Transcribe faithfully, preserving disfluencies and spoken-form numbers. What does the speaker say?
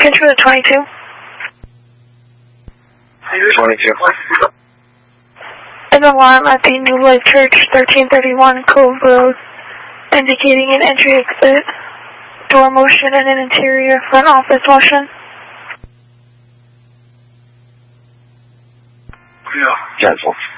Transfer to twenty-two. twenty-two. An alarm at the New Life Church, thirteen thirty-one Cove Road, indicating an entry-exit, door motion, and an interior front office motion. Yeah. Cancel.